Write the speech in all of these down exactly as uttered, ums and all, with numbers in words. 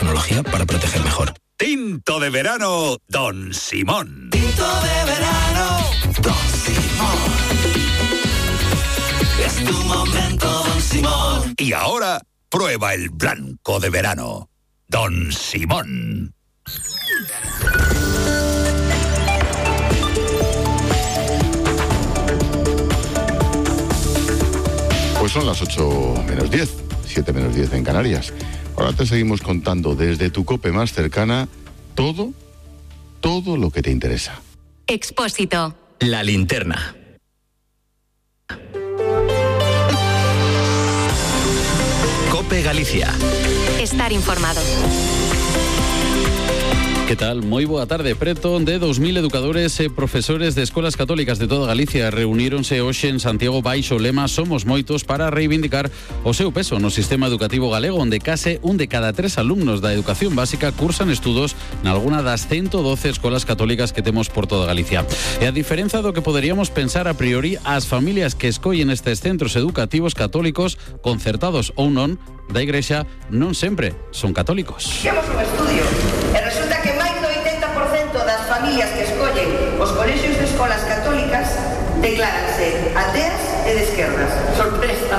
tecnología para proteger mejor. Tinto de verano, Don Simón. Tinto de verano, Don Simón. Es tu momento, Don Simón. Y ahora, prueba el blanco de verano, Don Simón. Pues son las ocho menos diez, siete menos diez en Canarias. Ahora te seguimos contando desde tu COPE más cercana todo, todo lo que te interesa. Expósito. La linterna. COPE Galicia. Estar informado. Que tal? Moi boa tarde. Preto de dous mil educadores e profesores de escolas católicas de toda Galicia reuníronse hoxe en Santiago baixo o lema Somos Moitos para reivindicar o seu peso no sistema educativo galego, onde case un de cada tres alumnos da educación básica cursan estudos nalguna das ciento doce escolas católicas que temos por toda Galicia. E a diferenza do que poderíamos pensar a priori, as familias que escollen estes centros educativos católicos, concertados ou non, da Igrexa, non sempre son católicos. Fixemos un estudio e resulta que máis do oitenta por cento das familias que escollen os colexios de escolas católicas decláranse ateas e de esquerdas. Sorpresa.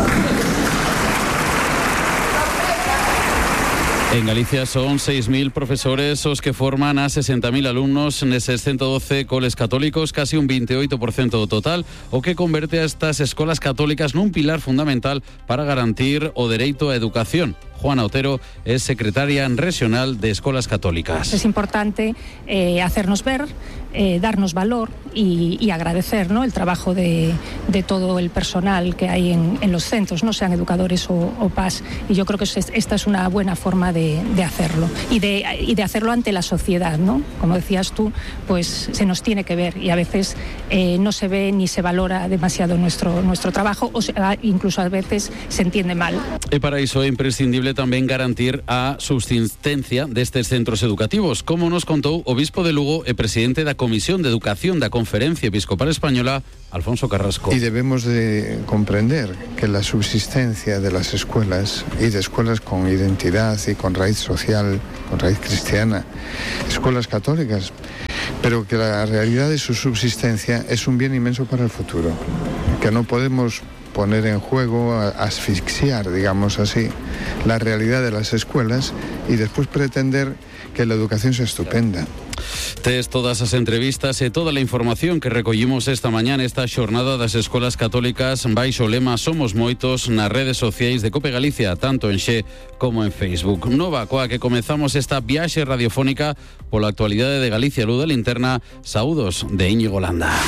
En Galicia son seis mil profesores os que forman a sesenta mil alumnos neses ciento doce coles católicos, casi un veintiocho por ciento do total, o que converte a estas escolas católicas nun pilar fundamental para garantir o dereito á educación. Juana Otero es secretaria regional de Escolas Católicas. Es importante eh, hacernos ver, eh, darnos valor y, y agradecer, ¿no?, el trabajo de, de todo el personal que hay en, en los centros, no sean educadores o, o P A S. Y yo creo que es, esta es una buena forma de, de hacerlo y de, y de hacerlo ante la sociedad, ¿no? Como decías tú, pues se nos tiene que ver y a veces eh, no se ve ni se valora demasiado nuestro, nuestro trabajo, o sea, incluso a veces se entiende mal. E para iso é imprescindible tamén garantir a subsistencia destes centros educativos, como nos contou o bispo de Lugo e presidente da Comisión de Educación da Conferencia Episcopal Española, Alfonso Carrasco. Y debemos de comprender que la subsistencia de las escuelas, y de escuelas con identidad y con raíz social, con raíz cristiana, escuelas católicas, pero que la realidad de su subsistencia es un bien inmenso para el futuro, que no podemos poner en juego, asfixiar, digamos así, la realidad de las escuelas y después pretender que la educación sea estupenda. Tes todas as entrevistas e toda a información que recollimos esta mañá nesta xornada das escolas católicas baixo o lema Somos Moitos nas redes sociais de COPE Galicia, tanto en Xe como en Facebook. Nova coa que comezamos esta viaxe radiofónica pola actualidade de Galicia, Luz da Linterna. Saúdos de Íñigo Landa.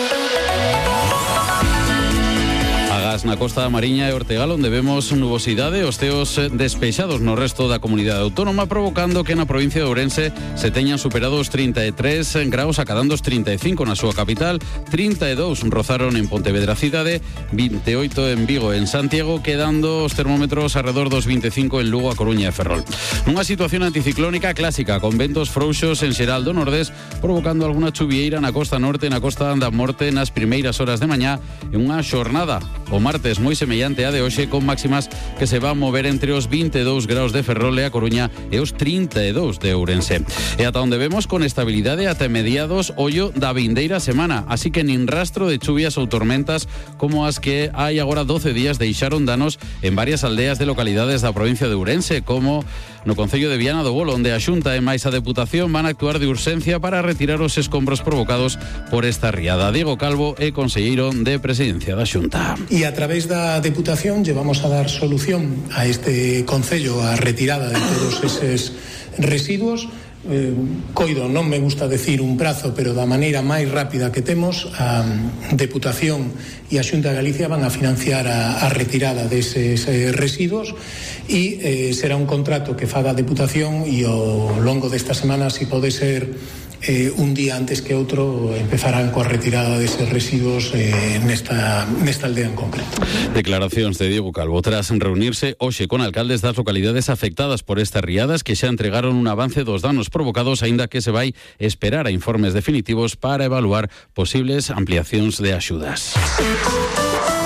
Agás na Costa da Mariña e Ortegal, onde vemos nubosidade, os ceos despexados no resto da comunidade autónoma, provocando que na provincia de Ourense se teñan superado os trinta e tres graus, acadando os trinta e cinco na súa capital, trinta e dous rozaron en Pontevedra cidade, vinte e oito en Vigo e en Santiago, quedando os termómetros alrededor dos vinte e cinco en Lugo, A Coruña e Ferrol. Nunha situación anticiclónica clásica, con ventos frouxos en xeral do Nordés, provocando alguna chuvieira na costa norte e na costa da Morte nas primeiras horas de mañá, e unha xornada o martes moi semellante a de hoxe, con máximas que se van mover entre os vinte e dous graus de Ferrol e A Coruña e os trinta e dous de Ourense. E ata onde vemos con estabilidade ata mediados ollo da vindeira semana, así que nin rastro de chuvias ou tormentas como as que hai agora doce días deixaron danos en varias aldeas de localidades da provincia de Ourense, como no concello de Viana do Bolo, onde a Xunta e máis a Deputación van a actuar de urxencia para retirar os escombros provocados por esta riada. Diego Calvo é conselleiro de Presidencia da Xunta. Y a través da Deputación llevamos a dar solución a este concello a retirada de todos eses residuos. Eh, coido, non me gusta decir un prazo, pero da maneira máis rápida que temos, a Deputación e a Xunta de Galicia van a financiar a, a retirada deses eh, residuos e eh, será un contrato que faga a Deputación e ao longo desta semana, se pode ser Eh, un día antes que outro, empezarán coa retirada deses residuos eh, nesta, nesta aldea en concreto. Declaracións de Diego Calvo tras reunirse hoxe con alcaldes das localidades afectadas por estas riadas, que xa entregaron un avance dos danos provocados, aínda que se vai esperar a informes definitivos para evaluar posibles ampliacións de axudas.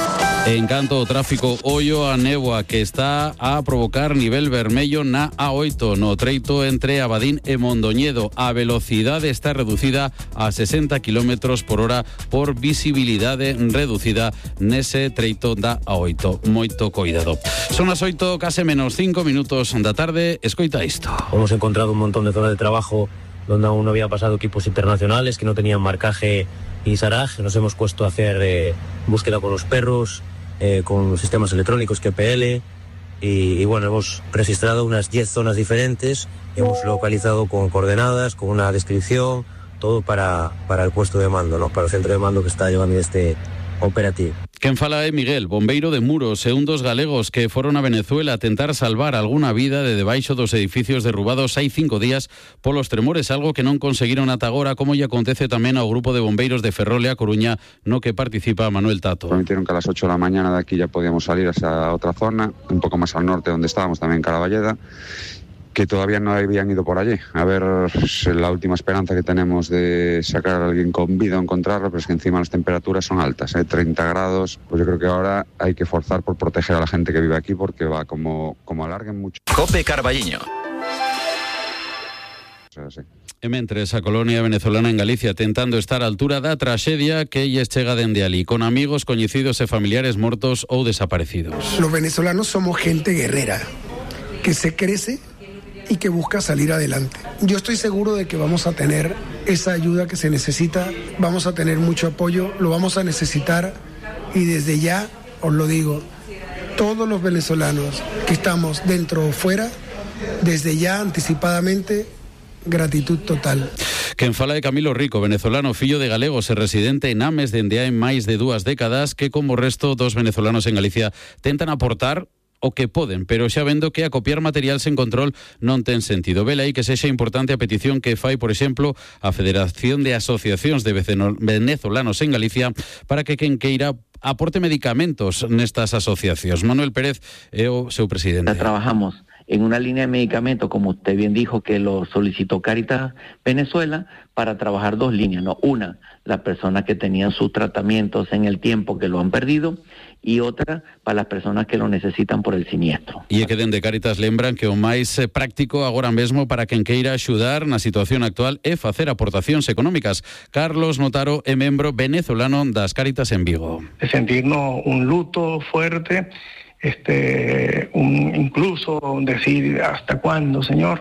En canto o tráfico ollo a néboa que está a provocar nivel vermello na A oito no treito entre Abadín e Mondoñedo. A velocidade está reducida a sesenta kilómetros por hora por visibilidade reducida nese treito da A oito. Moito coidado. Son as oito, case menos cinco minutos da tarde. Escoita isto. Hemos encontrado un montón de zonas de trabajo donde aún no habían pasado equipos internacionales, que no tenían marcaje y SARAG. Nos hemos puesto a hacer eh, búsqueda con los perros, Eh, con sistemas electrónicos, Q P L, y, y bueno, hemos registrado unas diez zonas diferentes, hemos localizado con coordenadas, con una descripción, todo para, para el puesto de mando, ¿no? Para el centro de mando que está llevando este operativo. Quen fala é Miguel, bombeiro de Muros, e un dos galegos que foron a Venezuela a tentar salvar alguna vida de debaixo dos edificios derrubados hai cinco días polos tremores, algo que non conseguiron ata agora, como lle acontece tamén ao grupo de bombeiros de Ferrol e a Coruña, no que participa Manuel Tato. Prometieron que a las ocho de la mañana de aquí ya podíamos salir hacia otra zona, un poco más al norte donde estábamos, también en Caravalleda, que todavía no habían ido por allí. A ver, la última esperanza que tenemos de sacar a alguien con vida o encontrarlo, pero es que encima las temperaturas son altas, ¿eh? treinta grados, pues yo creo que ahora hay que forzar por proteger a la gente que vive aquí, porque va, como, como alarguen mucho. Cope Carballiño. O sea, sí. E mentres a colonia venezolana en Galicia tentando estar á altura da traxedia que lles chega dende alí, con amigos, coñecidos e familiares mortos ou desaparecidos. Los venezolanos somos gente guerrera, que se crece y que busca salir adelante. Yo estoy seguro de que vamos a tener esa ayuda que se necesita, vamos a tener mucho apoyo, lo vamos a necesitar, y desde ya os lo digo, todos los venezolanos que estamos dentro o fuera, desde ya anticipadamente, gratitud total. Quen fala é Camilo Rico, venezolano, fillo de galegos e residente en Ames dende hai máis de dúas décadas, que como o resto dos venezolanos en Galicia tentan aportar o que poden, pero xa vendo que acopiar material sen control non ten sentido. Vela aí que sexa importante a petición que fai, por exemplo, a Federación de Asociacións de Venezolanos en Galicia para que quen queira aporte medicamentos nestas asociacións. Manuel Pérez é o seu presidente. Trabajamos en una línea de medicamentos, como usted bien dijo, que lo solicitó Cáritas Venezuela, para trabajar dos líneas, ¿no? Una, las personas que tenían sus tratamientos en el tiempo que lo han perdido, y otra para las personas que lo necesitan por el siniestro. E é que dende Cáritas lembran que o máis práctico agora mesmo para quen queira axudar na situación actual é facer aportacións económicas. Carlos Notaro é membro venezolano das Cáritas en Vigo. De sentirnos un luto fuerte, este, un, incluso decir hasta cuándo, señor,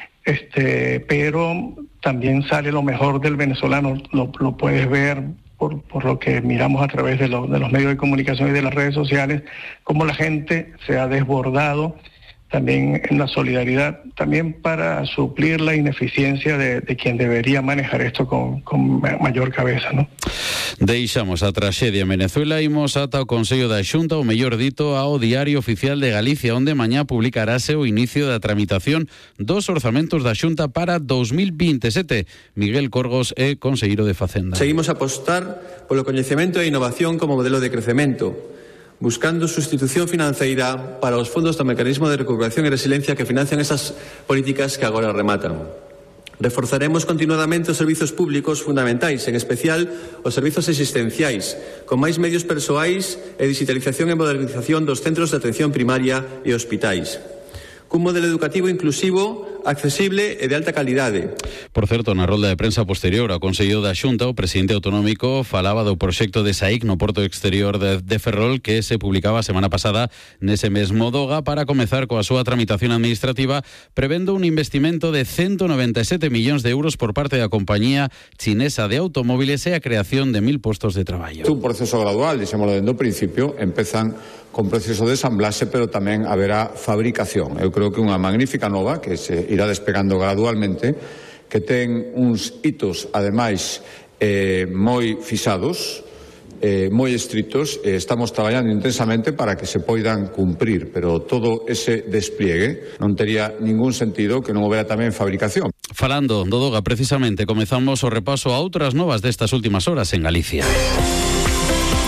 este, pero también sale lo mejor del venezolano, lo, lo puedes ver por, por lo que miramos a través de, lo, de los medios de comunicación y de las redes sociales, cómo la gente se ha desbordado también en la solidaridad, también para suplir la ineficiencia de, de quien debería manejar esto con, con mayor cabeza, ¿no? Deixamos a traxedia en Venezuela, imos ata o Consello da Xunta, o mellor dito ao Diario Oficial de Galicia, onde mañá publicarase o inicio da tramitación dos orzamentos da Xunta para dos mil veintisiete. Miguel Corgos é conselleiro de Facenda. Seguimos a apostar polo coñecemento e innovación como modelo de crecemento, buscando sustitución financeira para os fondos do Mecanismo de Recuperación e Resiliencia que financian esas políticas que agora rematan. Reforzaremos continuadamente os servizos públicos fundamentais, en especial os servizos existenciais, con máis medios persoais e digitalización e modernización dos centros de atención primaria e hospitais. Cun modelo educativo inclusivo, accesible e de alta calidade. Por certo, na rolda de prensa posterior ao Consello da Xunta, o presidente autonómico falaba do proxecto de SAIC no Porto Exterior de, de Ferrol, que se publicaba a semana pasada nese mesmo Doga, para comezar coa súa tramitación administrativa, prevendo un investimento de ciento noventa e sete millóns de euros por parte da compañía chinesa de automóviles e a creación de mil postos de traballo. É un proceso gradual, dixémoslo dende o principio, empezan con proceso de ensamblaxe, pero tamén haberá fabricación. Eu creo que unha magnífica nova que se irá despegando gradualmente, que ten uns hitos, ademais, eh, moi fixados, eh, moi estritos, e estamos traballando intensamente para que se poidan cumprir, pero todo ese despliegue non tería ningún sentido que non houbera tamén fabricación. Falando do Doga, precisamente, comezamos o repaso a outras novas destas últimas horas en Galicia.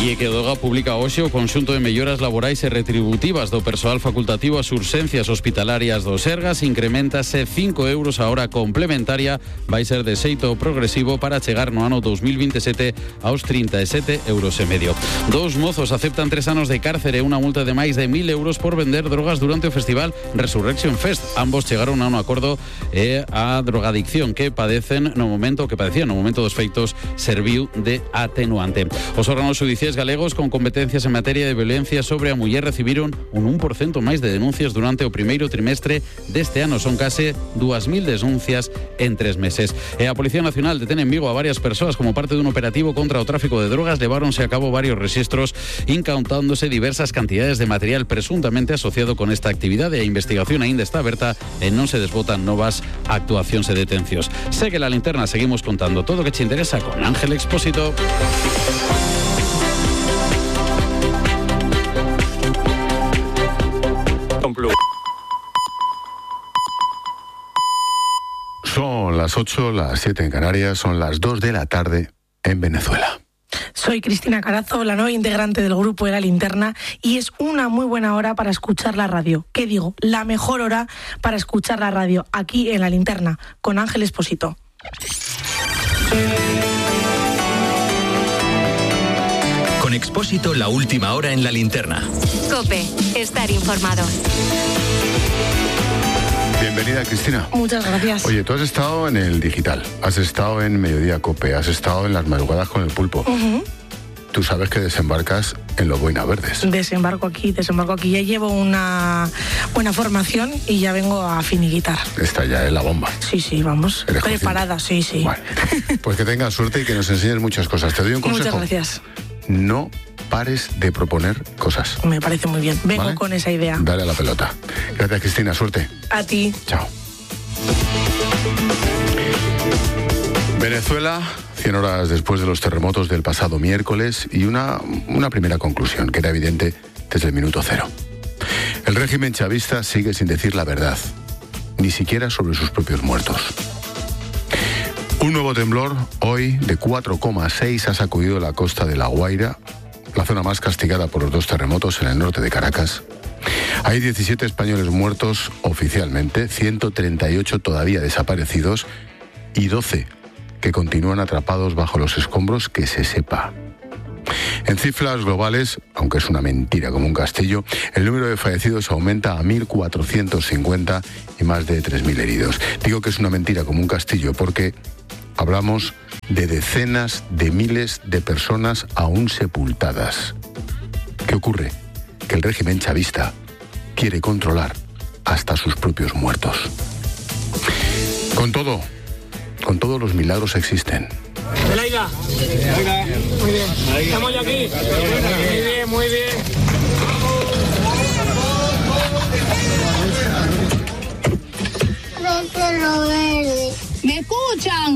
E que Doga publica hoxe o conxunto de melloras laborais e retributivas do persoal facultativo ás urxencias hospitalarias do Sergas. Incrementase cinco euros a hora complementaria, vai ser de xeito progresivo para chegar no ano dos mil veintesete aos trinta e sete euros e medio. Dous mozos aceptan tres anos de cárcere e unha multa de máis de mil euros por vender drogas durante o festival Resurrection Fest. Ambos chegaron a un acordo e a drogadicción que padecen no momento que padecían no momento dos feitos serviu de atenuante. Os órganos judiciais galegos con competencias en materia de violencia sobre a muller recibiron un un por cento máis de denuncias durante o primeiro trimestre deste ano. Son case dúas mil denuncias en tres meses. E a Policía Nacional detén en Vigo a varias persoas como parte dun operativo contra o tráfico de drogas. Leváronse a cabo varios rexistros incautándose diversas cantidades de material presuntamente asociado con esta actividade. A investigación aínda está aberta e non se desbotan novas actuacións e detencións. Segue la linterna, seguimos contando todo o que te interesa con Ángel Expósito. Son las ocho, las siete en Canarias, son las dos de la tarde en Venezuela. Soy Cristina Carazo, la nueva integrante del grupo de La Linterna, y es una muy buena hora para escuchar la radio. ¿Qué digo? La mejor hora para escuchar la radio, aquí en La Linterna, con Ángel Expósito. Con Expósito, la última hora en La Linterna. COPE, estar informado. Bienvenida, Cristina. Muchas gracias. Oye, tú has estado en el digital, has estado en Mediodía COPE, has estado en las madrugadas con el pulpo. Uh-huh. Tú sabes que desembarcas en los Boina Verdes. Desembarco aquí, desembarco aquí. Ya llevo una buena formación y ya vengo a finiquitar. Esta ya es la bomba. Sí, sí, vamos. ¿Eres preparada, sí, sí. Vale. Pues que tengas suerte y que nos enseñes muchas cosas. Te doy un consejo. Muchas gracias. No pares de proponer cosas. Me parece muy bien. Vengo ¿Vale? con esa idea. Dale a la pelota. Gracias, Cristina. Suerte. A ti. Chao. Venezuela, cien horas después de los terremotos del pasado miércoles, y una, una primera conclusión que era evidente desde el minuto cero. El régimen chavista sigue sin decir la verdad, ni siquiera sobre sus propios muertos. Un nuevo temblor, hoy de cuatro coma seis, ha sacudido la costa de La Guaira, la zona más castigada por los dos terremotos en el norte de Caracas. Hay diecisiete españoles muertos oficialmente, ciento treinta y ocho todavía desaparecidos y doce que continúan atrapados bajo los escombros que se sepa. En cifras globales, aunque es una mentira como un castillo, el número de fallecidos aumenta a mil cuatrocientos cincuenta y más de tres mil heridos. Digo que es una mentira como un castillo porque hablamos de decenas de miles de personas aún sepultadas. ¿Qué ocurre? Que el régimen chavista quiere controlar hasta sus propios muertos. Con todo, con todos los milagros existen. Zelaida. Muy bien. Estamos ya aquí. Muy bien, muy bien. ¿Me escuchan?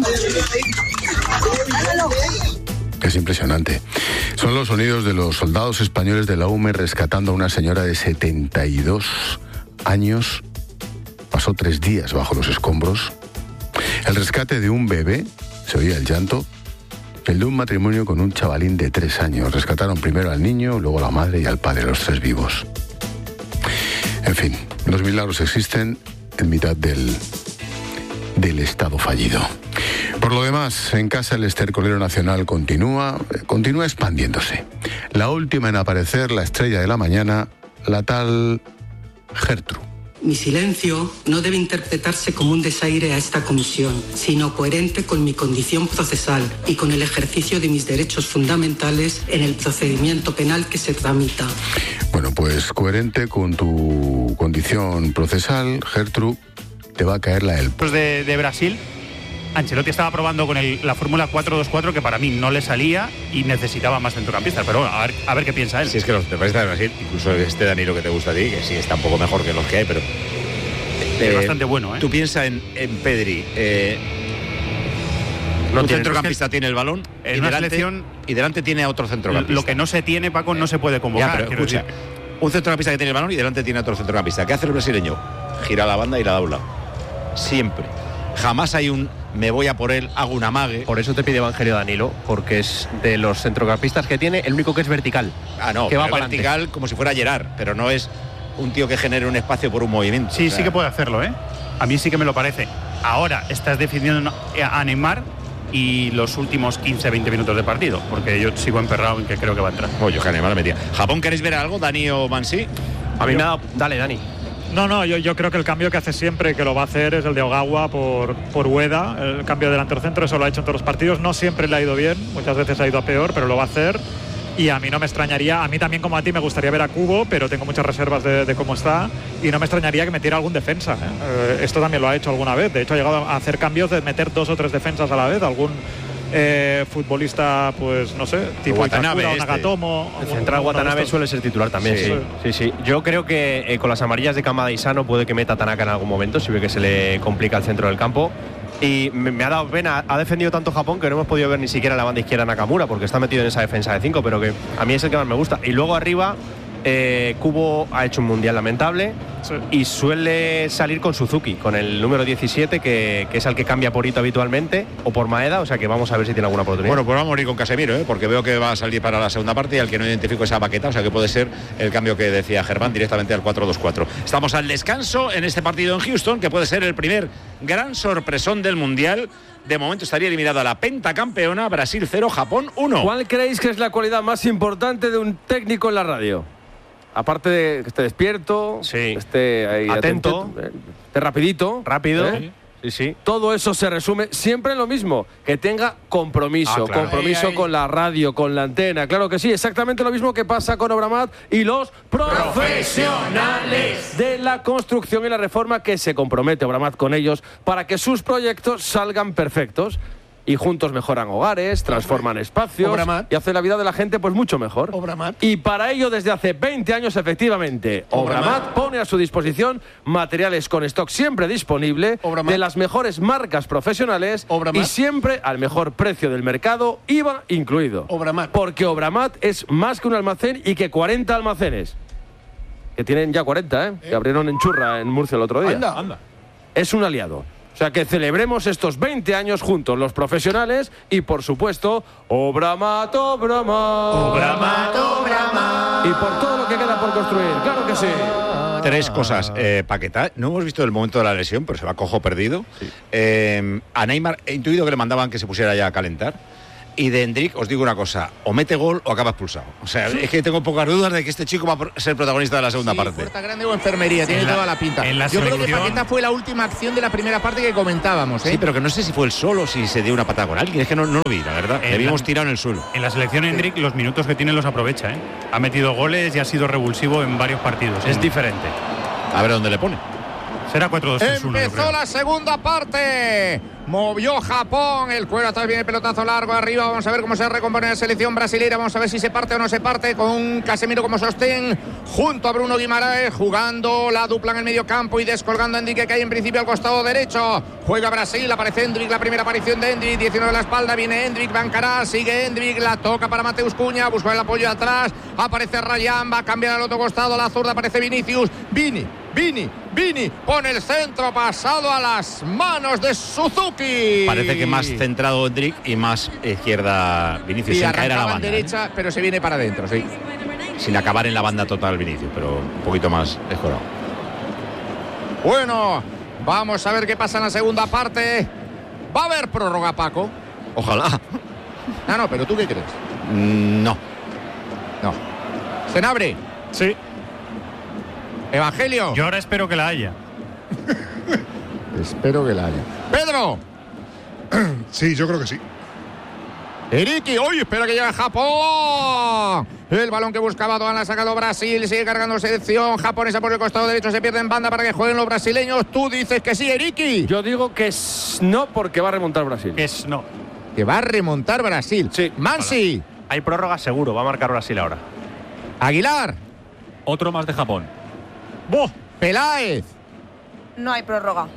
Es impresionante. Son los sonidos de los soldados españoles de la U M E rescatando a una señora de setenta y dos años. Pasó tres días bajo los escombros. El rescate de un bebé, se oía el llanto. El de un matrimonio con un chavalín de tres años. Rescataron primero al niño, luego a la madre y al padre, los tres vivos. En fin, los milagros existen en mitad del, del estado fallido. Por lo demás, en casa el estercolero nacional continúa, continúa expandiéndose. La última en aparecer, la estrella de la mañana, la tal Gertrude. Mi silencio no debe interpretarse como un desaire a esta comisión, sino coherente con mi condición procesal y con el ejercicio de mis derechos fundamentales en el procedimiento penal que se tramita. Bueno, pues coherente con tu condición procesal, Gertrude, te va a caer la del... De, de Brasil, Ancelotti estaba probando con el, la fórmula cuatro dos cuatro, que para mí no le salía y necesitaba más centrocampistas, pero bueno, a ver, a ver qué piensa él. Si es que los centrocampistas de Brasil, incluso este Danilo que te gusta a ti, que sí está un poco mejor que los que hay, pero... Es eh, bastante bueno, ¿eh? Tú piensas en, en Pedri, eh, un tienes, centrocampista es que tiene el balón y delante, selección, y delante tiene a otro centrocampista. Lo que no se tiene, Paco, no se puede convocar. Ya, pero escucha, decir. Un centrocampista que tiene el balón y delante tiene a otro centrocampista. ¿Qué hace el brasileño? Gira la banda y la dobla. Siempre. Jamás hay un me voy a por él, hago un amague. Por eso te pide Evangelio Danilo, porque es de los centrocampistas que tiene el único que es vertical. Ah, no, que va para vertical como si fuera Gerard, pero no es un tío que genere un espacio por un movimiento. Sí, o sea, sí que puede hacerlo, ¿eh? A mí sí que me lo parece. Ahora estás defendiendo a Neymar y los últimos quince veinte minutos de partido, porque yo sigo emperrado en que creo que va a entrar. Oye, que Neymar metía. ¿Japón queréis ver algo, Dani o Mansi? A mí yo... nada, dale, Dani. No, no, yo, yo creo que el cambio que hace siempre, que lo va a hacer, es el de Ogawa por, por Ueda, el cambio de delantero centro, eso lo ha hecho en todos los partidos, no siempre le ha ido bien, muchas veces ha ido a peor, pero lo va a hacer. Y a mí no me extrañaría, a mí también como a ti me gustaría ver a Kubo, pero tengo muchas reservas de, de cómo está, y no me extrañaría que metiera algún defensa, ¿eh? Eh, esto también lo ha hecho alguna vez, de hecho ha llegado a hacer cambios de meter dos o tres defensas a la vez, algún eh, futbolista, pues no sé, tipo Watanabe, Itakura, este. Nagatomo. El central Watanabe suele ser titular también, sí. Sí, sí. sí. Yo creo que eh, con las amarillas de Kamada y Sano puede que meta Tanaka en algún momento, si ve que se le complica el centro del campo. Y me, me ha dado pena, ha defendido tanto Japón que no hemos podido ver ni siquiera la banda izquierda Nakamura, porque está metido en esa defensa de cinco, pero que a mí es el que más me gusta. Y luego arriba, eh, Kubo ha hecho un mundial lamentable, sí, y suele salir con Suzuki, con el número diecisiete, que, que es el que cambia por Ito habitualmente, o por Maeda, o sea que vamos a ver si tiene alguna oportunidad. Bueno, pues vamos a morir con Casemiro, ¿eh? Porque veo que va a salir para la segunda parte y al que no identifico esa baqueta, o sea que puede ser el cambio que decía Germán directamente al cuatro dos cuatro. Estamos al descanso en este partido en Houston, que puede ser el primer gran sorpresón del Mundial. De momento estaría eliminada la pentacampeona, Brasil cero, Japón uno. ¿Cuál creéis que es la cualidad más importante de un técnico en la radio? Aparte de que esté despierto, sí, esté ahí atento, atento, esté rapidito, rápido, ¿eh? Sí, sí. Todo eso se resume siempre en lo mismo, que tenga compromiso, ah, claro, compromiso ahí, ahí. con la radio, con la antena, claro que sí, exactamente lo mismo que pasa con Obramat y los profesionales de la construcción y la reforma, que se compromete Obramat con ellos para que sus proyectos salgan perfectos. Y juntos mejoran hogares, transforman espacios Obramat. Y hacen la vida de la gente pues mucho mejor. Obramat. Y para ello desde hace veinte años efectivamente Obramat, Obramat pone a su disposición materiales con stock siempre disponible, Obramat, de las mejores marcas profesionales, Obramat, y siempre al mejor precio del mercado, I V A incluido. Obramat. Porque Obramat es más que un almacén y que cuarenta almacenes. Que tienen ya cuarenta, ¿eh? ¿Eh? Que abrieron en Churra, en Murcia el otro día. Anda, anda. Es un aliado. O sea, que celebremos estos veinte años juntos, los profesionales y, por supuesto, Obramat, Obramat. Obramat, Obramat. Y por todo lo que queda por construir, claro que sí. Tres cosas, eh, Paquetá, no hemos visto el momento de la lesión, pero se va cojo perdido. Sí. Eh, a Neymar he intuido que le mandaban que se pusiera ya a calentar. Y de Endrick, os digo una cosa, o mete gol o acaba expulsado. O sea, es que tengo pocas dudas de que este chico va a ser protagonista de la segunda sí, parte. Puerta grande o enfermería, tiene la, toda la pinta. La Yo selección... creo que Paquetá fue la última acción de la primera parte que comentábamos, ¿eh? Sí, pero que no sé si fue el solo, si se dio una patada con alguien. Es que no, no lo vi, la verdad. Le vimos tirado en el suelo. En la selección Endrick, los minutos que tiene los aprovecha, ¿eh? Ha metido goles y ha sido revulsivo en varios partidos. Es diferente. A ver dónde le pone. Será cuatro dos tres uno. Empezó la segunda parte. Movió Japón. El cuero atrás, viene el pelotazo largo arriba. Vamos a ver cómo se recompone la selección brasileña. Vamos a ver si se parte o no se parte. Con Casemiro como sostén. Junto a Bruno Guimaraes. Jugando la dupla en el medio campo. Y descolgando a Endrick, que hay en principio al costado derecho. Juega Brasil. Aparece Endrick. La primera aparición de Endrick. diecinueve de la espalda. Viene Endrick. Bancará. Sigue Endrick. La toca para Mateus Cunha. Busca el apoyo atrás. Aparece Rayán. Va a cambiar al otro costado. La zurda. Aparece Vinicius. Vini. Vini, Vini, pone el centro pasado a las manos de Suzuki. Parece que más centrado Endrick y más izquierda Vinicius. Y sin caer a la banda, derecha, ¿eh? Pero se viene para adentro, sí. Sin acabar en la banda total Vinicius, pero un poquito más escorado. Bueno, vamos a ver qué pasa en la segunda parte. ¿Va a haber prórroga, Paco? Ojalá. No, no, pero ¿tú qué crees? No. No. ¿Senabre? Sí. Evangelio. Yo ahora espero que la haya. Espero que la haya. Pedro. Sí, yo creo que sí. Eriki, hoy espera que llegue Japón. El balón que buscaba Doan la ha sacado Brasil. Sigue cargando selección japonesa por el costado derecho. Se pierde en banda para que jueguen los brasileños. Tú dices que sí, Eriki. Yo digo que es no, porque va a remontar Brasil. Que es no. Que va a remontar Brasil. Sí. Mansi. Hay prórroga seguro. Va a marcar Brasil ahora. Aguilar. Otro más de Japón. ¡Boh! Peláez. No hay prórroga.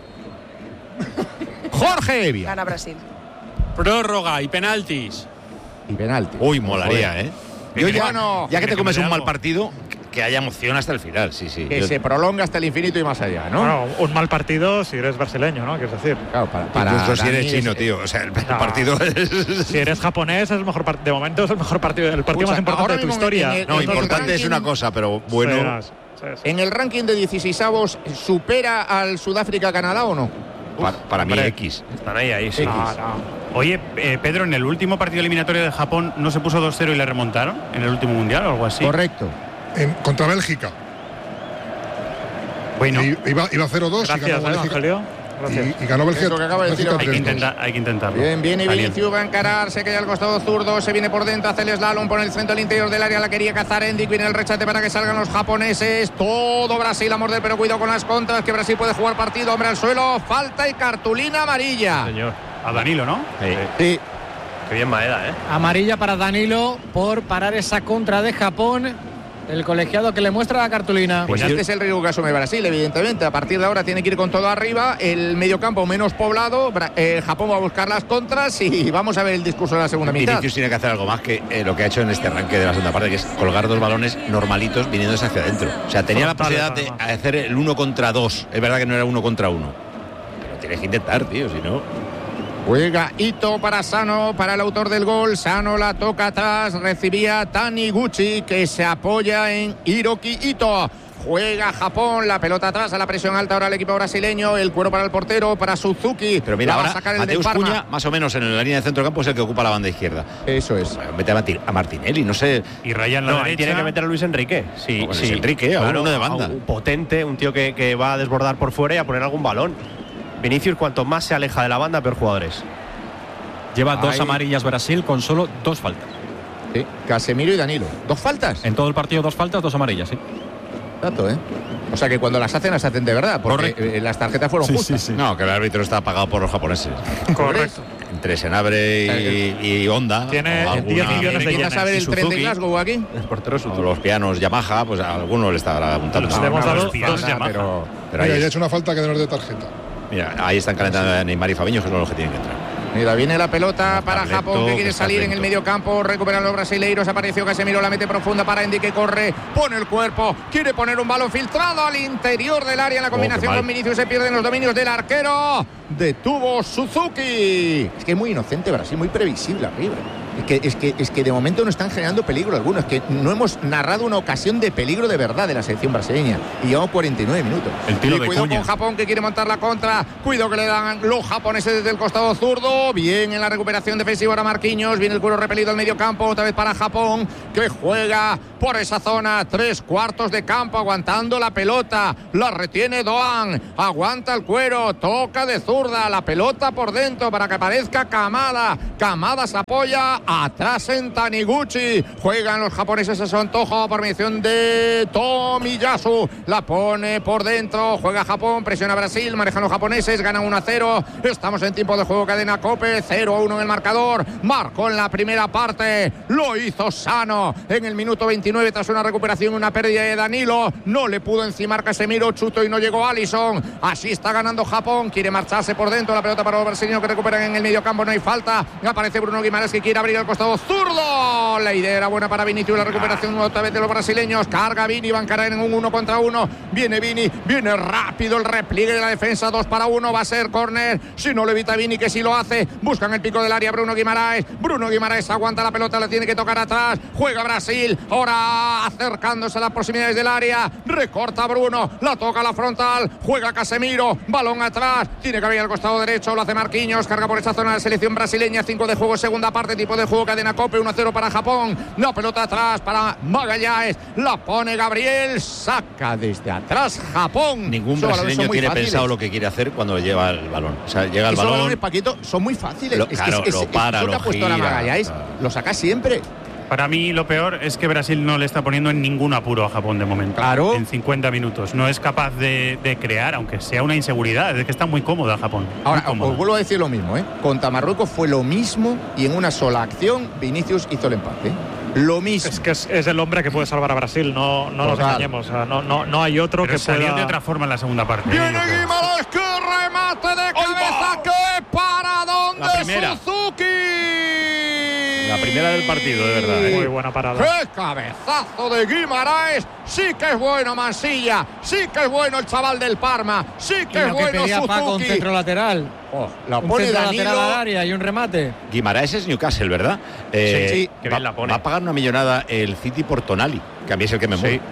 Jorge Evia. Gana Brasil. Prórroga y penaltis. Y penaltis. Uy, molaría, ¿eh? Yo ya, bueno, ya que te comes un mal partido, que haya emoción hasta el final, sí, sí. Que Yo... se prolonga hasta el infinito y más allá, ¿no? Bueno, un mal partido si eres brasileño, ¿no? Quieres decir. Claro, para, para Incluso si eres Dani chino, es- tío. O sea, el No. partido es... Si eres japonés, es el mejor part- de momento es el mejor partido, el partido Escucha, más importante ahora de tu mismo historia. en el- No, en el importante es ranking- una cosa, pero bueno... Sí, sí, sí. En el ranking de dieciseisavos, ¿supera al Sudáfrica-Canadá o no? Para, para mí, Hombre, X. Están ahí, ahí, sí. X. No, no. Oye, eh, Pedro, ¿en el último partido eliminatorio de Japón no se puso dos cero y le remontaron? ¿En el último mundial o algo así? Correcto. En- contra Bélgica. Bueno, I- Iba, iba cero dos y Gracias, ganó eh, Bélgica. Evangelio. Gracias. Y, y ganó Bélgica. Es lo que acaba de decir Bélgica hay que, tres dos. intentar, hay que intentarlo. Bien, viene Caliente. Vinicius, va a encarar, se queda al costado zurdo, se viene por dentro, hace el slalom, pone el centro al interior del área, la quería cazar Endic, viene el rechate para que salgan los japoneses, todo Brasil a morder, pero cuidado con las contras, que Brasil puede jugar partido, hombre al suelo, falta y cartulina amarilla. Señor. A Danilo, ¿no? Sí. Sí. Qué bien Maeda, ¿eh? Amarilla para Danilo por parar esa contra de Japón. El colegiado que le muestra la cartulina. Pues este es el riesgo que asume Brasil, evidentemente. A partir de ahora tiene que ir con todo arriba. El mediocampo menos poblado. Bra- eh, Japón va a buscar las contras y vamos a ver el discurso de la segunda mitad. Vinicius tiene que hacer algo más que eh, lo que ha hecho en este arranque de la segunda parte, que es colgar dos balones normalitos viniéndose hacia adentro. O sea, tenía la Frontales, posibilidad de además. hacer el uno contra dos. Es verdad que no era uno contra uno. Pero tienes que intentar, tío, si no... Juega Ito para Sano, para el autor del gol. Sano la toca atrás, recibía Taniguchi, que se apoya en Hiroki Ito. Juega Japón, la pelota atrás, a la presión alta ahora el equipo brasileño, el cuero para el portero, para Suzuki. Pero mira, la va ahora a sacar el del Mateus Parma. Cunha, más o menos en la línea de centro campo, es el que ocupa la banda izquierda. Eso es. Mete a, Marti- a Martinelli, no sé. Y Ryan la No, ahí derecha. tiene que meter a Luis Enrique. Sí, Bueno, sí. Luis Enrique, a uno de banda. a un potente, un tío que, que va a desbordar por fuera y a poner algún balón. Vinicius, cuanto más se aleja de la banda, peor jugadores. Lleva dos Ahí. amarillas Brasil con solo dos faltas. Sí, Casemiro y Danilo. ¿Dos faltas? En todo el partido dos faltas, dos amarillas, sí. Dato, ¿eh? O sea que cuando las hacen, las hacen de verdad, porque Correcto. eh, las tarjetas fueron Sí, justas. sí, sí. No, que el árbitro está pagado por los japoneses. Correcto. Entre Senabre y, y Honda. Tiene o diez alguna- millones de ¿Quién yenes. sabe y el tren de Suzuki. Glasgow aquí? El portero es O los pianos Yamaha, pues a alguno le estará apuntando. Le hemos dado los pianos dos- Yamaha. pero Pero Mira, ahí, ya ha es- hecho una falta que no es de tarjeta. mira, ahí están calentando a Neymar y Fabiño, que son los que tienen que entrar. Mira, viene la pelota Vamos, para Carleto, Japón, que que quiere está salir en lento. el medio campo, recuperan los brasileiros, apareció Casemiro, la mete profunda para Endy, que corre, pone el cuerpo, quiere poner un balón filtrado al interior del área, en la combinación mal. con Vinicius se pierden los dominios del arquero, detuvo Suzuki. Es que es muy inocente Brasil, muy previsible arriba. Es que, es, que, es que de momento no están generando peligro alguno, es que no hemos narrado una ocasión de peligro de verdad de la selección brasileña y llevamos cuarenta y nueve minutos. El tiro Y de cuidado Cunha. con Japón, que quiere montar la contra, cuidado que le dan los japoneses desde el costado zurdo, bien en la recuperación defensiva ahora Marquinhos, viene el cuero repelido al medio campo, otra vez para Japón, que juega por esa zona, tres cuartos de campo, aguantando la pelota, la retiene Doan, aguanta el cuero, toca de zurda, la pelota por dentro para que aparezca Kamada, Kamada se apoya, atrás en Taniguchi, juegan los japoneses a su antojo por mediación de Tomiyasu, la pone por dentro, juega Japón, presiona Brasil, manejan los japoneses, ganan uno a cero, estamos en tiempo de juego, cadena Cope, cero a uno en el marcador, marcó en la primera parte, lo hizo Sano en el minuto veintinueve tras una recuperación, una pérdida de Danilo, no le pudo encimar Casemiro, chuto y no llegó Alisson, así está ganando Japón, quiere marcharse por dentro, la pelota para los brasileños que recuperan en el medio campo, no hay falta, aparece Bruno Guimaraes que quiere abrir al costado zurdo, la idea era buena para Vinicius, la recuperación otra vez de los brasileños, carga Vini, van a caer en un uno contra uno, viene Vini, viene rápido el repliegue de la defensa, dos para uno, va a ser córner, si no lo evita Vini, que si lo hace, buscan el pico del área Bruno Guimaraes, Bruno Guimaraes aguanta la pelota, la tiene que tocar atrás, juega Brasil, ahora acercándose a las proximidades del área, recorta Bruno, la toca a la frontal, juega Casemiro, balón atrás, tiene que abrir al costado derecho, lo hace Marquinhos, carga por esa zona la selección brasileña, cinco de juego, segunda parte, tipo de juego, cadena Cope, uno a cero para Japón, la pelota atrás para Magallanes, la pone Gabriel, saca desde atrás Japón. Ningún Esos balones son brasileño muy tiene fáciles. pensado lo que quiere hacer cuando lleva el balón. O sea, llega el Esos balón. balones, Paquito, son muy fáciles. Lo- es que claro, es, es- lo es- para, eso que lo ha puesto ahora gira, Magallanes, claro. lo saca siempre. Para mí lo peor es que Brasil no le está poniendo en ningún apuro a Japón de momento. Claro. En cincuenta minutos. No es capaz de, de crear, aunque sea una inseguridad. Es que está muy cómoda Japón. Muy Ahora, cómoda. os vuelvo a decir lo mismo, ¿eh? Contra Marruecos fue lo mismo y en una sola acción Vinicius hizo el empate. Lo mismo. Es que es, es el hombre que puede salvar a Brasil, no, no nos Total. engañemos. O sea, no, no, no hay otro Pero que salió pueda. de otra forma en la segunda parte. Viene Yo creo. Guimaraes, que remate de cabeza, que para dónde La primera. Suzuki. La primera del partido, de verdad. ¿eh? Muy buena parada. ¡Qué cabezazo de Guimaraes! Sí que es bueno Mansilla, sí que es bueno el chaval del Parma, sí que es bueno pedía Suzuki. Paco, un centro lateral. Oh, la un pone centro Danilo. lateral al área y un remate. Guimaraes es Newcastle, ¿verdad? Eh, Sí, sí, que va, bien la pone. va a pagar una millonada el City por Tonali, que a mí es el que me mueve. Sí.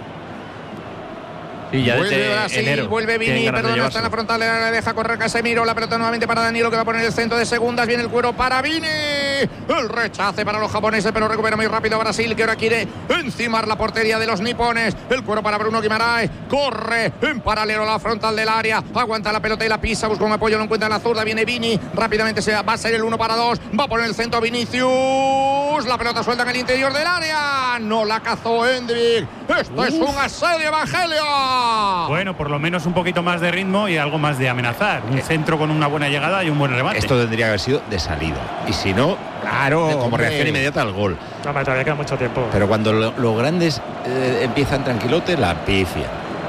Y ya Vuelve desde Brasil, enero vuelve tienen Vini, ganas de perdona, está en la llevárselo. frontal, le deja correr Casemiro, la pelota nuevamente para Danilo, que va a poner el centro de segundas, viene el cuero para Vini, el rechace para los japoneses, pero recupera muy rápido Brasil, que ahora quiere encimar la portería de los nipones, el cuero para Bruno Guimaraes, corre en paralelo a la frontal del área, aguanta la pelota y la pisa, busca un apoyo, lo encuentra en la zurda, viene Vini, rápidamente se va, va a ser el uno para dos, va a poner el centro Vinicius, la pelota suelta en el interior del área, no la cazó Hendrik, esto Uf. es un asedio, Evangelio. Bueno, por lo menos un poquito más de ritmo y algo más de amenazar. Un centro con una buena llegada y un buen remate. Esto tendría que haber sido de salida. Y si no, claro, como hombre. reacción inmediata al gol. No, todavía queda mucho tiempo. Pero cuando lo, los grandes eh, empiezan tranquilotes, la pifia.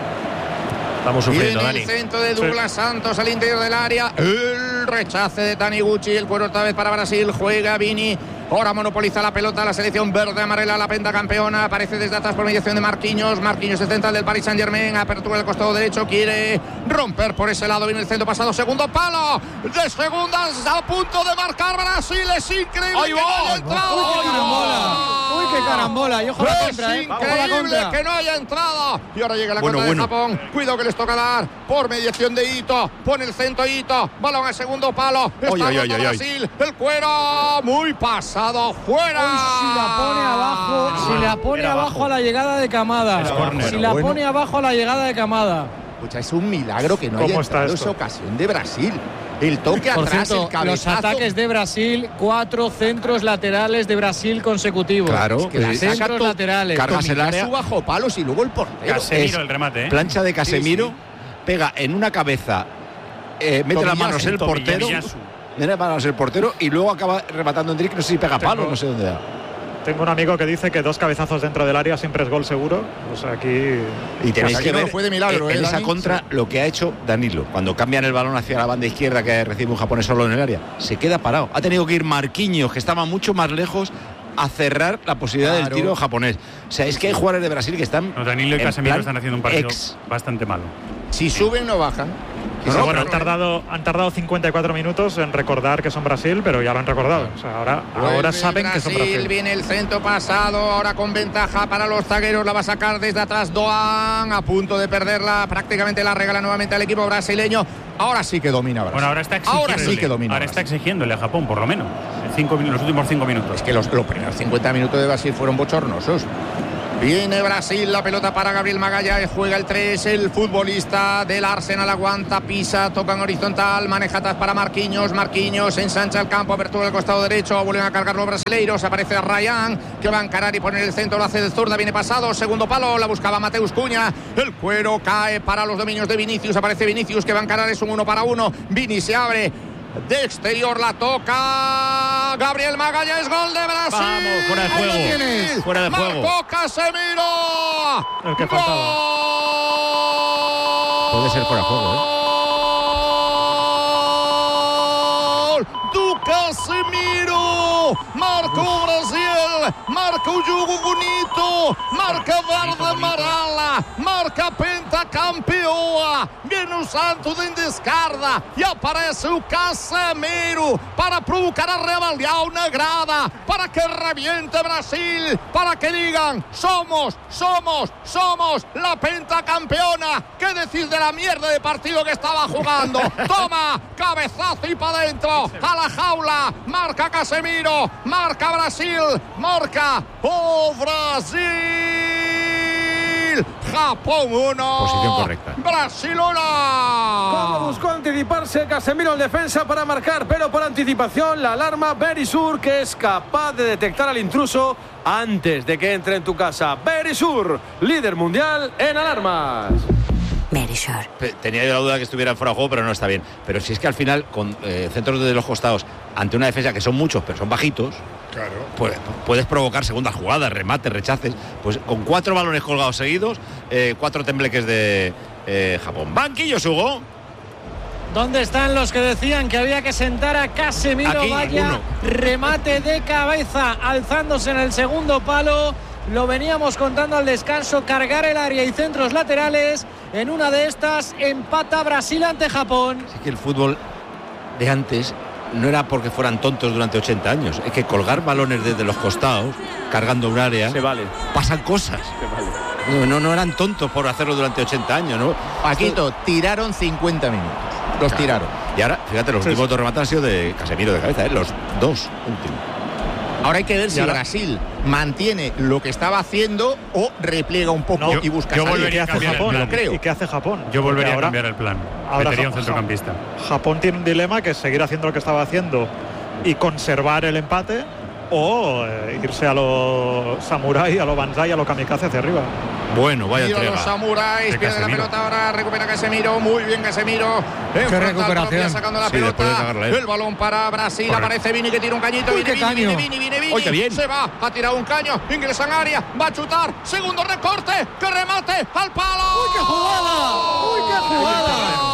Estamos sufriendo, Viene Dani. el centro de Douglas sí. Santos al interior del área. El rechace de Taniguchi. El cuero otra vez para Brasil. Juega Vini. Ahora monopoliza la pelota la selección verde amarela, la pentacampeona. Aparece desde atrás por mediación de Marquinhos. Marquinhos es central del Paris Saint-Germain. Apertura del costado derecho. Quiere romper por ese lado. Viene el centro pasado. Segundo palo. De segundas a punto de marcar Brasil. Es increíble. ¡Ay, que no haya entrado. ¡Uy, qué carambola! ¡Uy, qué carambola! Y ojo la contra, es ¿eh? Ojo la increíble contra. que no haya entrado. Y ahora llega la Bueno, contra bueno. de Japón. Cuidado que les toca dar por mediación de Ito. Pone el centro Ito. Balón al segundo palo. Está Oy, oy, roto oy, oy, Brasil. El cuero muy pasado. Fuera. Uy, si la pone abajo, si la pone Era abajo abajo. a la llegada de Camada. Es córner. Si la Bueno. pone abajo a la llegada de Camada. Escucha, es un milagro que no ¿Cómo haya está entrado esto? esa ocasión de Brasil. El toque Por atrás, cierto, el cabezazo. los ataques de Brasil, cuatro centros laterales de Brasil consecutivos. Claro, que la sí. saca centros to- laterales. cargas el área. Su bajo palos y luego el portero. Casemiro Es el remate, ¿eh? Plancha de Casemiro, Sí, pega en una cabeza, eh, mete las Tomiyasu, manos el portero, Tomiyasu. mete las manos el portero y luego acaba rematando Hendrik, no sé si pega palo, Tengo- no sé dónde da. Tengo un amigo que dice que dos cabezazos dentro del área siempre es gol seguro. O sea, aquí. Y tenéis aquí que no ver fue de milagro, en, en ¿eh, esa Dani? contra lo que ha hecho Danilo. Cuando cambian el balón hacia la banda izquierda que recibe un japonés solo en el área, se queda parado. Ha tenido que ir Marquinhos, que estaba mucho más lejos, a cerrar la posibilidad Claro. del tiro japonés. O sea, es que hay jugadores de Brasil que están. No, Danilo y en Casemiro plan están haciendo un partido ex. bastante malo. Si suben, no bajan. Pero No, bueno, han pero- tardado, han tardado cincuenta y cuatro minutos en recordar que son Brasil, pero ya lo han recordado. O sea, ahora, ahora Vuelve saben que son Brasil, Brasil. viene el centro pasado, ahora con ventaja para los zagueros, la va a sacar desde atrás Doan, a punto de perderla, prácticamente la regala nuevamente al equipo brasileño. Ahora sí que domina Brasil. Bueno, ahora está exigiéndole. Ahora sí que domina Ahora está Brasil. exigiéndole a Japón, por lo menos. En cinco, min- los últimos cinco minutos. Es que los, los primeros cincuenta minutos de Brasil fueron bochornosos. Viene Brasil, la pelota para Gabriel Magallanes, juega el tres, el futbolista del Arsenal aguanta, pisa, toca en horizontal, maneja atrás para Marquinhos, Marquinhos ensancha el campo, apertura del costado derecho, vuelven a cargar los brasileiros, aparece Ryan, que va a encarar y poner el centro, lo hace de zurda, viene pasado, segundo palo, la buscaba Mateus Cunha, el cuero cae para los dominios de Vinicius, aparece Vinicius, que va a encarar, es un uno para uno, Vini se abre, de exterior la toca Gabriel Magallanes, gol de Brasil. Vamos, fuera de Ahí lo juego. tienes. Fuera de juego. Marcó Casemiro. El que faltaba. Gol. Puede ser fuera de juego, ¿eh? Gol do Casemiro. Marcou Brasil. Marca o jogo bonito. Marca verde amarela. Marca pentacampeoa. Viene o Santos em descarga. E aparece o Casemiro para provocar a rebelión na grada. Para que reviente Brasil. Para que digan: somos, somos, somos la pentacampeona. ¿Qué decir de la mierda de partido que estaba jugando? Toma, cabezazo y para adentro. A la jaula. Marca Casemiro. Marca Brasil. Marca o Brasil. Japón uno. Posición correcta. Brasil uno. Como buscó anticiparse Casemiro en defensa para marcar, pero por anticipación la alarma Berisur, que es capaz de detectar al intruso antes de que entre en tu casa. Berisur, líder mundial en alarmas. Pe- Tenía yo la duda de que estuviera fuera de juego, pero no está bien. Pero si es que al final, con eh, centros de los costados, ante una defensa que son muchos, pero son bajitos, Claro. pues puedes provocar segundas jugadas, remates, rechaces. Pues con cuatro balones colgados seguidos, eh, cuatro tembleques de eh, Japón. Banquillo, Hugo. ¿Dónde están los que decían que había que sentar a Casemiro? Aquí, Vaya uno. remate de cabeza, alzándose en el segundo palo. Lo veníamos contando al descanso, cargar el área y centros laterales. En una de estas empata Brasil ante Japón. Es que el fútbol de antes no era porque fueran tontos durante ochenta años, es que colgar balones desde los costados, cargando un área, se vale. Pasan cosas. Se vale. No, no, no eran tontos por hacerlo durante ochenta años, ¿no? Paquito, tiraron cincuenta minutos. Los Claro. tiraron. Y ahora, fíjate, los Sí, últimos sí. dos remates han sido de Casemiro de cabeza, ¿eh? Los dos últimos. Ahora hay que ver si ahora- Brasil mantiene lo que estaba haciendo o repliega un poco No, y busca yo salir. volvería a ¿Qué hace cambiar el Japón? plan. Lo creo. ¿Y qué hace Japón? Yo volvería Porque a cambiar el plan. ahora Metería un Ja- centrocampista. Japón tiene un dilema, que es seguir haciendo lo que estaba haciendo y conservar el empate, o eh, irse a lo samurái, a lo banzai, a lo kamikaze hacia arriba. Bueno, vaya Tira entrega. los samuráis, De pierde la Casemiro. pelota ahora, recupera Casemiro, muy bien Casemiro. Enfrenta al recuperación. propio, sacando la Sí, después de pelota. cagarla, ¿eh? El balón para Brasil, Correcto. aparece Vini que tira un cañito, Uy, viene qué Vini, viene caño. Vini, viene Vini, Uy, qué bien. se va, ha tirado un caño, ingresa en área, va a chutar, segundo recorte, que remate al palo. ¡Uy, qué jugada! ¡Uy, qué jugada!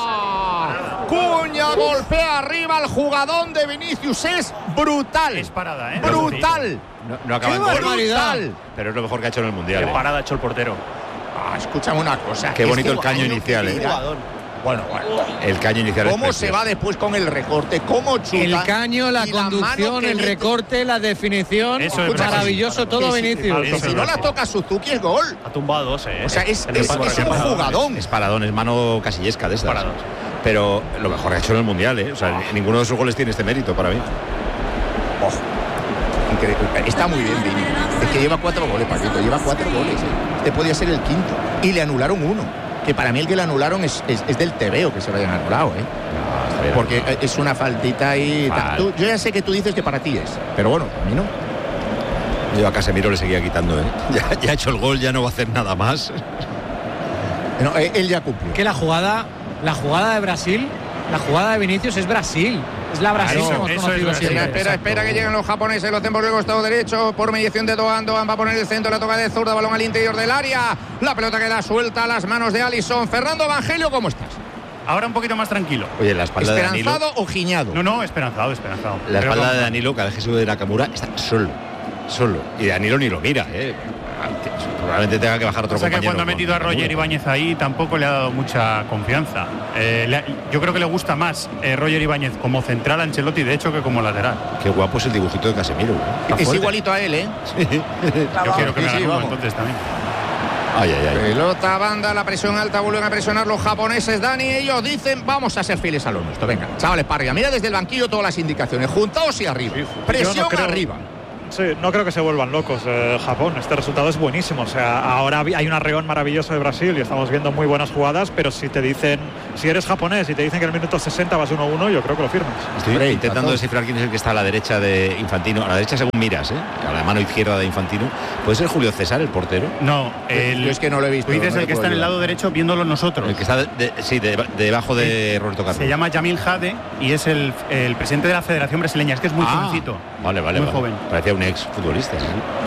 Cuña golpea arriba al jugadón de Vinicius, es brutal. Es parada, ¿eh? Brutal. No, no acaba ¡Qué en gol, barbaridad! pero es lo mejor que ha hecho en el Mundial. Qué ¿eh? parada ha hecho el portero. Ah, escúchame una cosa. Qué bonito el este caño año inicial, que ¿eh? tira- Bueno, bueno. El caño inicial es ¿Cómo se precioso. va después con el recorte? ¿Cómo chuta? El caño, la Y mano conducción, que el mete. recorte, la definición. Eso es maravilloso Brasil. todo, Que si- Vinicius. que si no la toca Suzuki es gol. Ha tumbado dos, ¿eh? O sea, es, En el es- último es un remate. jugadón. Es paradón, es mano casillesca de estas. Paradón. Pero lo mejor que ha hecho en el Mundial, ¿eh? O sea, ninguno de sus goles tiene este mérito para mí. Ojo. Increíble. Está muy bien, Vini. Es que lleva cuatro goles, Paquito. Lleva cuatro goles. ¿eh? Este podía ser el quinto. Y le anularon uno. Que para mí el que le anularon es, es, es del tebeo que se lo hayan anulado, ¿eh? No, está bien. Porque es una faltita ahí. Vale. Tú- yo ya sé que tú dices que para ti es. Pero bueno, a mí no. Yo a Casemiro le seguía quitando, ¿eh? Ya, ya ha hecho el gol, ya no va a hacer nada más. No, él él ya cumplió. Que la jugada, la jugada de Brasil, la jugada de Vinicius es Brasil. Es la Brasil Eso- que hemos eso es conocido Brasil. siempre. Espera, espera, espera que lleguen los japoneses, los tiempos del costado derecho por mediación de Doan. Doan va a poner el centro, la toca de zurda, balón al interior del área. La pelota queda suelta a las manos de Alisson. Fernando Evangelio, ¿cómo estás? Ahora un poquito más tranquilo. Oye, la espalda de Danilo. ¿Esperanzado o giñado? No, no, esperanzado, esperanzado. La Pero espalda vamos, de Danilo, cada vez que sube de Nakamura, está solo. Solo. Y Danilo ni lo mira, ¿eh? Probablemente tenga que bajar otro Pasa que compañero. cuando ha con metido a Nakamura. Roger Ibáñez ahí tampoco le ha dado mucha confianza. Eh, le ha- yo creo que le gusta más eh, Roger Ibáñez como central a Ancelotti, de hecho, que como lateral. Qué guapo es el dibujito de Casemiro. ¿eh? Está Es fuerte. igualito a él, ¿eh? Yo quiero que Sí, me sí, haga uno vamos. entonces también. Ay, ay, ay. Pelota, banda, la presión alta, vuelven a presionar los japoneses, Dani. Ellos dicen, vamos a ser fieles a lo nuestro. Venga, chavales, para arriba. Mira desde el banquillo todas las indicaciones. Juntaos y arriba. Presión Yo no creo- arriba. Sí, no creo que se vuelvan locos eh, Japón. Este resultado es buenísimo. O sea, ahora vi- hay un arreón maravilloso de Brasil y estamos viendo muy buenas jugadas, pero si te dicen, si eres japonés y te dicen que en el minuto sesenta vas uno a uno, yo creo que lo firmas. Estoy Hombre, intentando Paco. descifrar quién es el que está a la derecha de Infantino. A la derecha según miras, ¿eh? A la mano izquierda de Infantino. ¿Puede ser Julio César, el portero? No, el, Yo es que no lo he visto. tú dices no el te que puedo está en el ayudar. lado derecho viéndolo nosotros. El que está, de- de- sí, de- debajo de Roberto Carlos. Se llama Jamil Jade y es el, el presidente de la Federación Brasileña. Es que es muy Ah, jovencito. Vale, vale. Muy vale. joven. Parecía un ex futbolista. Sí.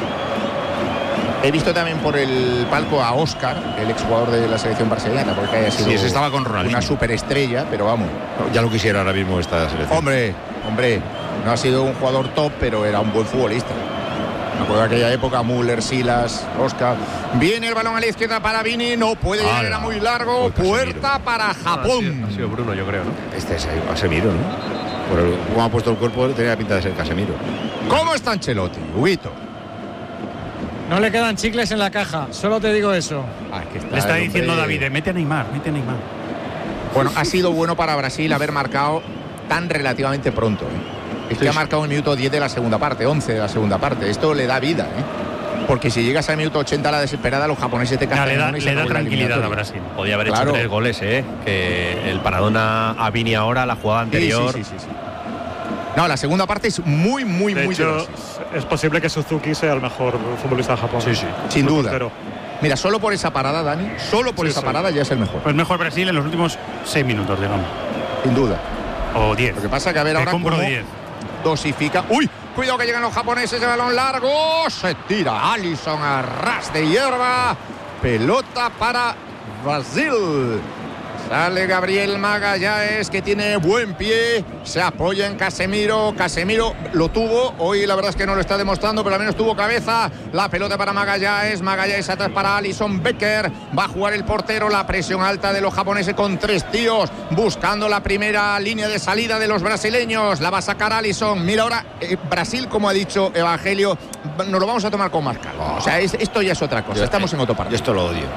He visto también por el palco a Oscar, el exjugador de la selección brasileña, porque haya sido Sí, ese estaba con Ronaldinho. una superestrella, pero vamos. Ya lo quisiera ahora mismo esta selección. Hombre, hombre, no ha sido un jugador top, pero era un buen futbolista. Me acuerdo de aquella época, Müller, Silas, Oscar. Viene el balón a la izquierda para Vini, no puede llegar, Ala. era muy largo. Uy, Casemiro. Puerta para Ha Japón. sido, ha sido Bruno, yo creo, ¿no? Este es Casemiro, ¿no? Por el, cómo ha puesto el cuerpo, tenía pinta de ser Casemiro. ¿Cómo está Ancelotti, Huguito? No le quedan chicles en la caja, solo te digo eso. Ah, que Le está el diciendo hombre- David, mete a Neymar, mete a Neymar. Bueno, ha sido bueno para Brasil haber marcado tan relativamente pronto. ¿eh? Es que ha marcado en el minuto diez de la segunda parte, once de la segunda parte. Esto le da vida, ¿eh? Porque si llegas al minuto ochenta a la desesperada, los japoneses te No, le da, castigan y se le da acabó la tranquilidad a eliminatoria. Brasil. Podía haber Claro. hecho tres goles, ¿eh? Que el Paradona a Vini ahora, la jugada Sí, anterior. sí, sí, sí, sí. No, la segunda parte es muy, muy, De muy de hecho, Brasil. es posible que Suzuki sea el mejor futbolista de Japón. Sí, sí. Sin Su duda. portero. Mira, solo por esa parada, Dani, solo por Sí, esa sí. parada ya es el mejor. Pues mejor Brasil en los últimos seis minutos, digamos. Sin duda. O diez. Lo que pasa que a ver Te ahora compro cómo diez. dosifica. ¡Uy! Cuidado que llegan los japoneses, de balón largo. Se tira Alisson a ras de hierba. Pelota para Brasil. Sale Gabriel Magallanes, que tiene buen pie, se apoya en Casemiro. Casemiro lo tuvo, hoy la verdad es que no lo está demostrando, pero al menos tuvo cabeza. La pelota para Magallanes, Magallanes atrás para Alisson Becker. Va a jugar el portero, la presión alta de los japoneses con tres tíos, buscando la primera línea de salida de los brasileños. La va a sacar Alisson. Mira ahora, eh, Brasil, como ha dicho Evangelio, nos lo vamos a tomar con más calma. O sea, es, esto ya es otra cosa. Yo, Estamos en otro partido. Yo esto lo odio.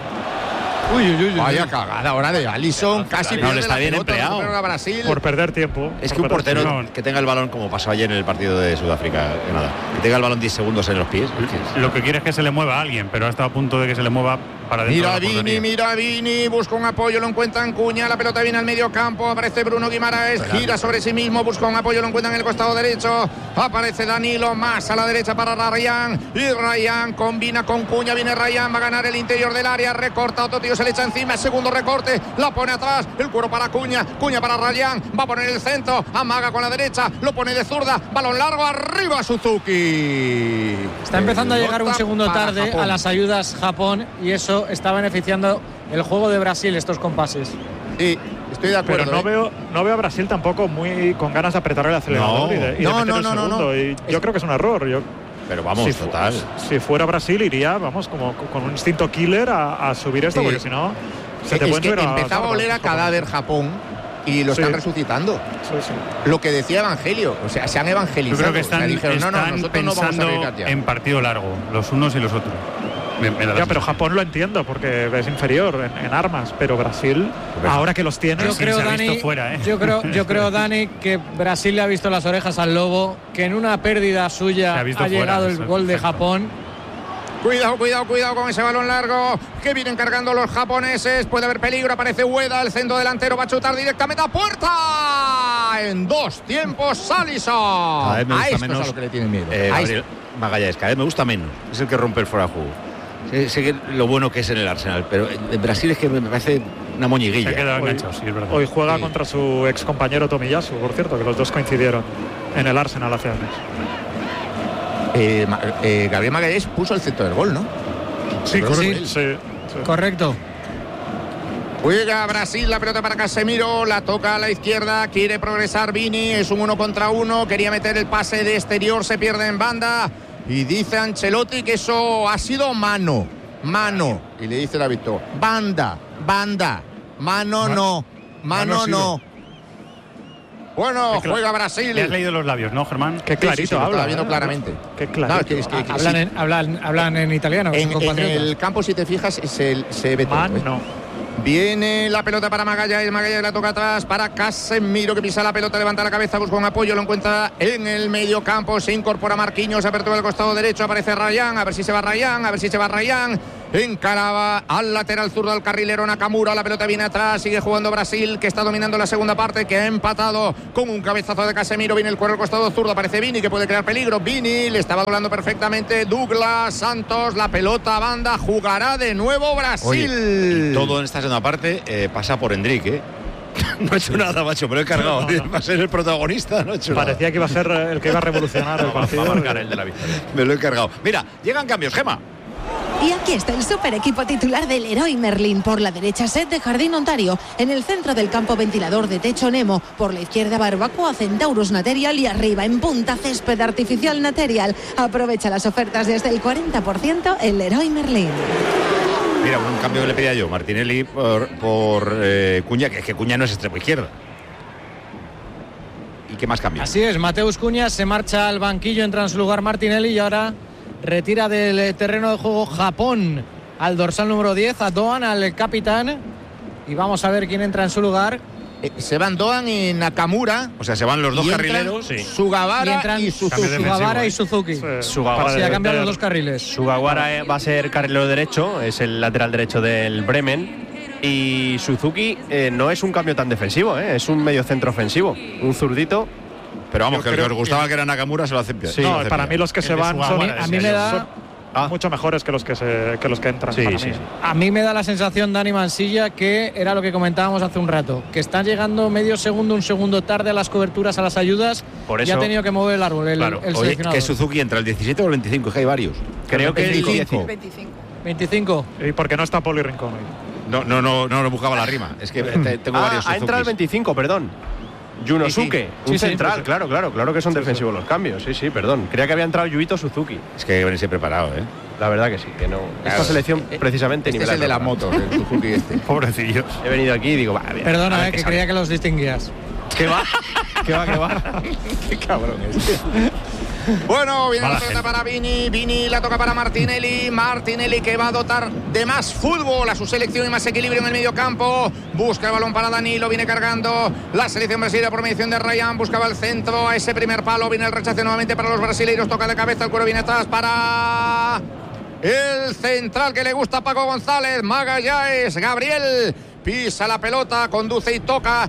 Uy, uy, uy, Vaya uy. cagada ahora de Alisson, casi no, le está bien empleado. Por perder tiempo. Es que un portero tiempo. que tenga el balón, como pasó ayer en el partido de Sudáfrica, que nada, que tenga el balón diez segundos en los pies. Lo que quiere es que se le mueva a alguien, pero ha estado a punto de que se le mueva para dentro. Mira de la Vini, mira Vini, busca un apoyo, lo encuentra en Cuña, la pelota viene al medio campo, aparece Bruno Guimaraes, gira sobre sí mismo, busca un apoyo, lo encuentra en el costado derecho, aparece Danilo, más a la derecha para Rayán, y Rayán combina con Cuña, viene Rayán, va a ganar el interior del área, recorta, otro tío se le echa encima, segundo recorte, la pone atrás, el cuero para Cuña, Cuña para Rayán, va a poner el centro, amaga con la derecha, lo pone de zurda, balón largo, arriba Suzuki. Está empezando a llegar un segundo tarde Japón. a las ayudas Japón y eso está beneficiando el juego de Brasil, estos compases. Sí, estoy de acuerdo. Pero no, ¿eh? veo, no veo a Brasil tampoco muy con ganas de apretar el acelerador No. y de, y de No, meter no, el no, no, segundo. no. Y yo creo que es un error. Yo, Pero vamos, si total. Fu si fuera Brasil iría, vamos, como con un instinto killer a, a subir esto, Sí. porque si no se te es pueden que subir a- empezaba a oler a cadáver Japón y lo Sí. están resucitando. Sí, sí. Lo que decía Evangelio, o sea, se han Yo evangelizado. creo que O sea, están, dijeron, no, no, están nosotros no vamos a pensando arriesgar ya. en partido largo, los unos y los otros. Me, me da la Ya, pero sensación. Japón lo entiendo porque es inferior en, en armas, pero Brasil, ahora que los tiene, Yo sí, creo, se ha Dani, visto fuera, ¿eh? yo creo, yo creo, Dani, que Brasil le ha visto las orejas al lobo, que en una pérdida Se suya ha ha, visto llegado fuera, el eso, gol de perfecto. Japón. Cuidado, cuidado, cuidado con ese balón largo que vienen cargando los japoneses. Puede haber peligro, aparece Ueda, el centro delantero va a chutar directamente a puerta. En dos tiempos, Alisson. Cada vez me A gusta esto menos. es a lo que le tienen miedo. eh, A Gabriel Magallanes, cada vez me gusta menos. Es el que rompe el fuera de juego. Sé, sé que lo bueno que es en el Arsenal, pero en Brasil es que me parece una moñiguilla. Se ha quedado Hoy- enganchado, sí, es verdad. hoy juega Sí. contra su ex compañero Tomiyasu, por cierto, que los dos coincidieron en el Arsenal hace años. Eh, Ma- eh, Gabriel Magallanes puso el centro del gol, ¿no? Sí, correcto. sí, sí. Correcto. Juega Brasil, la pelota para Casemiro, la toca a la izquierda, quiere progresar Vini, es un uno contra uno, quería meter el pase de exterior, se pierde en banda y dice Ancelotti que eso ha sido mano, mano, y le dice la Víctor, banda, banda, mano no, mano mano no. Bueno, Qué cla- juega Brasil. Le has leído los labios, ¿no, Germán? Qué clarito Sí, sí, sí, lo habla. estaba viendo ¿eh? claramente. Qué No, clarito. es que- es que- que Hablan sí. en, hablan, hablan en italiano. En, son en compatriotas. el campo, si te fijas, se, se ve todo. ¿eh? Mano. Viene la pelota para Magallanes, Magallanes la toca atrás para Casemiro, que pisa la pelota, levanta la cabeza, busca un apoyo, lo encuentra en el medio campo, se incorpora Marquinhos, apertura del costado derecho, aparece Rayán, a ver si se va Rayán, a ver si se va Rayán, encaraba al lateral zurdo al carrilero Nakamura, la pelota viene atrás, sigue jugando Brasil, que está dominando la segunda parte, que ha empatado con un cabezazo de Casemiro, viene el cuero al costado zurdo, aparece Vini, que puede crear peligro, Vini, le estaba doblando perfectamente Douglas Santos, la pelota a banda, jugará de nuevo Brasil. Oye, y todo en esta segunda parte eh, pasa por Enrique. ¿eh? No ha hecho nada, macho, me lo he cargado. No, no, no. Va a ser el protagonista, no ha hecho Parecía que iba a ser el que iba a revolucionar el partido. nada. Va a marcar el de la victoria. Me lo he cargado. Mira, llegan cambios, Gema. Y aquí está el super equipo titular del Leroy Merlin. Por la derecha, set de Jardín Ontario. En el centro del campo, ventilador de techo Nemo. Por la izquierda, barbacoa Centaurus Material. Y arriba, en punta, césped artificial Material. Aprovecha las ofertas desde el cuarenta por ciento en Leroy Merlin. Mira, un cambio que le pedía yo, Martinelli por, por eh, Cuña, que es que Cuña no es extremo izquierda. ¿Y qué más cambia? Así es, Mateus Cunha se marcha al banquillo, entra en su lugar Martinelli y ahora retira del terreno de juego Japón al dorsal número diez, a Doan, al capitán. Y vamos a ver quién entra en su lugar. Eh, se van Doan y Nakamura. O sea, se van los dos y entran carrileros. Sí. Sugawara Y entran y Suzuki. Sugawara y Suzuki. Sugawara Sí, ha cambiado debe los dos carriles. Sugawara eh, va a ser carrilero derecho, es el lateral derecho del Bremen. Y Suzuki eh, no es un cambio tan defensivo, eh, es un medio centro ofensivo, un zurdito. Pero vamos, Yo que el que creo os gustaba que- que era Nakamura se lo hace Sí. No, para mí los que se van son, A mí me da, son mucho mejores que los que se, que los que entran. Sí, para sí, mí. sí. a mí me da la sensación, Dani Mansilla, que era lo que comentábamos hace un rato, que están llegando medio segundo, un segundo tarde a las coberturas, a las ayudas. Por y eso- ha tenido que mover el árbol, el, Claro, el oye, seleccionado. que Suzuki entra el diecisiete o el veinticinco, es que hay varios. Creo que el veinticinco. diez. veinticinco. veinticinco. Y porque no está Poli Rincón hoy. No, no, no, no, no buscaba la rima. Es que te, tengo ah, varios ha entrado el veinticinco, perdón. Yunosuke, Sí, un sí, central, sí, sí. claro, claro, claro que son defensivos los cambios. Sí, sí, perdón. Creía que había entrado Yuito Suzuki. Es que hay que venirse preparado, ¿eh? La verdad que sí, que no. Claro. Esta selección precisamente Este ni me es la el de he la preparado. moto, el Suzuki este. Pobrecillos. He venido aquí y digo, va, bien, a Perdona, ver eh, qué que sale. creía que los distinguías. ¿Qué va? ¿Qué va, qué va? Qué cabrón es. Bueno, viene Mala la pelota gente. para Vini, Vini la toca para Martinelli, Martinelli que va a dotar de más fútbol a su selección y más equilibrio en el medio campo, busca el balón para Danilo, viene cargando la selección brasileña por mediación de Ryan, buscaba el centro a ese primer palo, viene el rechace nuevamente para los brasileños, toca de cabeza, el cuero viene atrás para el central que le gusta a Paco González, Magallanes, Gabriel. Pisa la pelota, conduce y toca.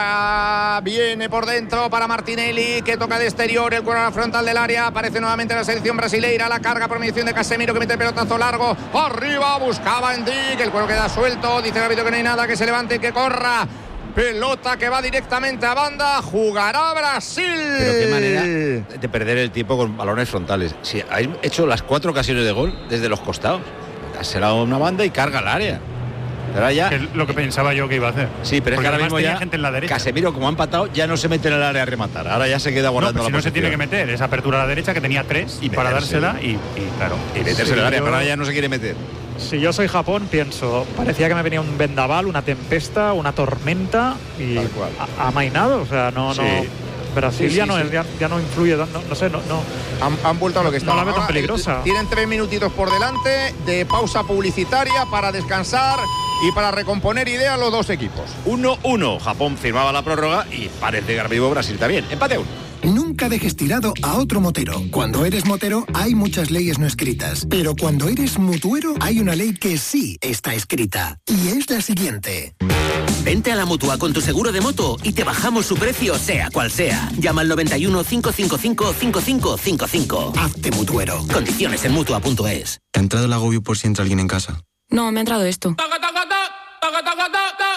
La viene por dentro para Martinelli, que toca de exterior, el cuero a la frontal del área. Aparece nuevamente la selección brasileira. La carga por mediación de Casemiro, que mete el pelotazo largo. Arriba, buscaba Endic. El cuero queda suelto. Dice el árbitro que no hay nada, que se levante y que corra. Pelota que va directamente a banda. Jugará Brasil. Pero qué manera de perder el tiempo con balones frontales. Si habéis hecho las cuatro ocasiones de gol desde los costados, será una banda y carga al área. Pero ya, es lo que pensaba yo que iba a hacer. Sí, pero Porque es que ahora además mismo tenía ya gente en la derecha. Casemiro, como ha empatado, ya no se mete en el área a rematar. Ahora ya se queda No, guardando pues si la no se posición. tiene que meter esa apertura a la derecha que tenía tres y para meterse. dársela y, y claro. Y meterse Sí, en el área, yo- pero ahora ya no se quiere meter. Si yo soy Japón, pienso, parecía que me venía un vendaval, una tempesta, una tormenta y ha ha amainado, o sea, no, Sí. no. Brasil Sí, ya, sí, no, sí. es- ya, ya no influye, no, no sé, no, no. Han, han vuelto a lo que No estaba. la veo tan Ahora, peligrosa. eh, Tienen tres minutitos por delante de pausa publicitaria para descansar y para recomponer ideas los dos equipos. uno uno. Japón firmaba la prórroga y parece que ahora mismo Brasil también. Empate a uno. Nunca dejes tirado a otro motero. Cuando eres motero hay muchas leyes no escritas, pero cuando eres mutuero hay una ley que sí está escrita y es la siguiente. Vente a la Mutua con tu seguro de moto y te bajamos su precio sea cual sea. Llama al noventa y uno, cinco cinco cinco, cinco cinco cinco cinco. Hazte mutuero. Condiciones en Mutua punto es. ¿Te ha entrado el agobio por si entra alguien en casa? No, me ha entrado esto. ¡Taca, taca, taca! ¡Taca, taca, taca!